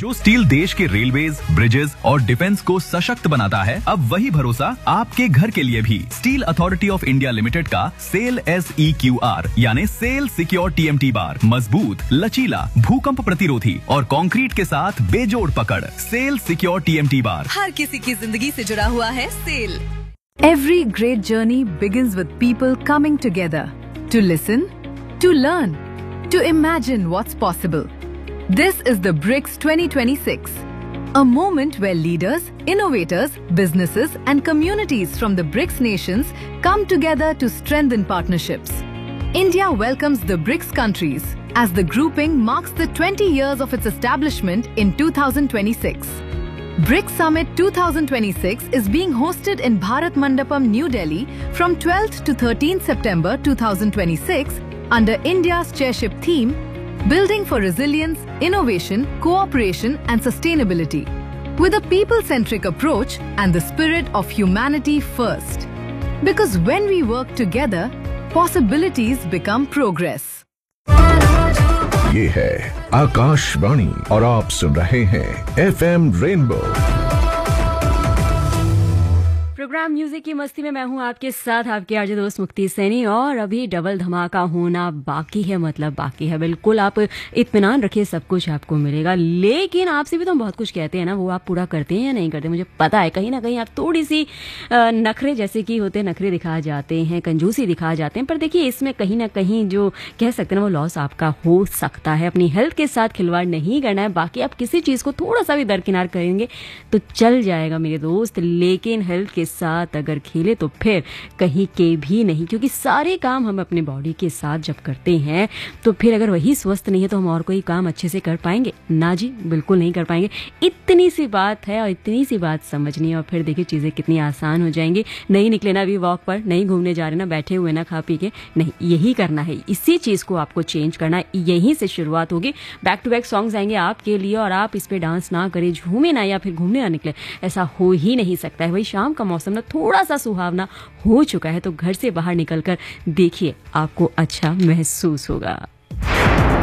जो स्टील देश के रेलवेज, ब्रिजेस और डिफेंस को सशक्त बनाता है, अब वही भरोसा आपके घर के लिए भी। Steel authority of India limited का सेल SEQR यानी सेल सिक्योर TMT बार मजबूत, लचीला, भूकंप प्रतिरोधी और कंक्रीट के साथ बेजोड़ पकड़। सेल सिक्योर TMT बार हर किसी की जिंदगी से जुड़ा हुआ है cell. Every great journey begins with people coming together to listen, to learn, to imagine what's possible. This is the BRICS 2026, a moment where leaders, innovators, businesses and communities from the BRICS nations come together to strengthen partnerships. India welcomes the BRICS countries as the grouping marks the 20 years of its establishment in 2026. BRICS Summit 2026 is being hosted in Bharat Mandapam, New Delhi from 12th to 13th September 2026 under India's chairship theme, Building for Resilience, Innovation, Cooperation and Sustainability, with a people-centric approach and the spirit of humanity first. Because when we work together, possibilities become progress. ये है आकाशवाणी और आप सुन रहे हैं FM rainbow. Programme music की मस्ती में मैं हूं आपके साथ, आपके आरजे दोस्त मुक्ति सैनी। और अभी डबल धमाका होना बाकी है, मतलब बाकी है। बिल्कुल आप इत्मीनान रखिए, सब कुछ आपको मिलेगा। लेकिन आपसे भी तो हम बहुत कुछ कहते हैं ना, वो आप पूरा करते हैं या नहीं करते? मुझे पता है कहीं ना कहीं आप थोड़ी सी नखरे जैसे कि होते हैं, नखरे दिखा जाते हैं, कंजूसी दिखा जाते हैं। पर देखिए इसमें कहीं ना कहीं जो कह सकते हैं ना, वो लॉस आपका हो सकता है। अपनी हेल्थ के साथ खिलवाड़ नहीं करना है। बाकी आप किसी चीज़ को थोड़ा सा भी दरकिनार करेंगे तो चल जाएगा मेरे दोस्त, लेकिन हेल्थ के साथ अगर खेले तो फिर कहीं के भी नहीं। क्योंकि सारे काम हम अपने बॉडी के साथ जब करते हैं तो फिर अगर वही स्वस्थ नहीं है तो हम और कोई काम अच्छे से कर पाएंगे? ना जी, बिल्कुल नहीं कर पाएंगे। इतनी सी बात है और इतनी सी बात समझनी है और फिर देखिए चीज़ें कितनी आसान हो जाएंगी। नहीं निकले ना अभी वॉक पर, नहीं घूमने जा रहे ना, बैठे हुए ना खा पी के, नहीं, यही करना है। इसी चीज़ को आपको चेंज करना है, यहीं से शुरुआत होगी। बैक टू बैक सॉन्ग्स आएंगे आपके लिए और आप इस पर डांस ना करें, झूमे ना या फिर घूमने ना निकले, ऐसा हो ही नहीं सकता है। वही शाम का मौसम ना थोड़ा सा सुहावना हो चुका है, तो घर से बाहर निकलकर देखिए, आपको अच्छा महसूस होगा।